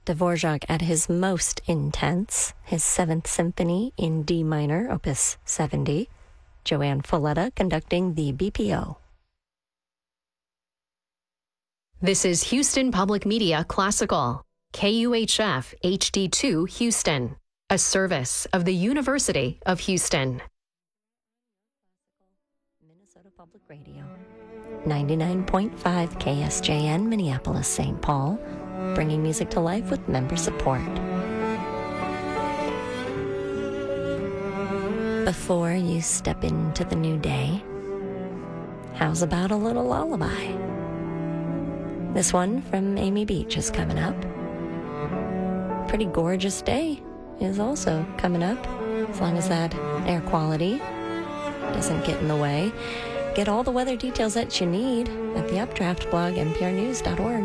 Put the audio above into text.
Dvorak at his most intense, his Seventh Symphony in D minor, Opus 70. Joanne Folletta conducting the BPO. This is Houston Public Media Classical, KUHF HD2 Houston, a service of the University of Houston. Minnesota Public Radio, 99.5 KSJN, Minneapolis, St. Paul, bringing music to life with member support. Before you step into the new day, how's about a little lullaby? This one from Amy Beach is coming up. Pretty Gorgeous Day is also coming up, as long as that air quality doesn't get in the way. Get all the weather details that you need at the Updraft blog, nprnews.org.